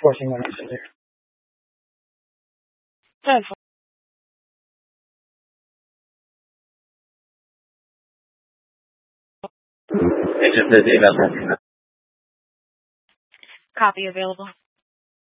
forcing my messenger. Ten. It just says email. Copy available.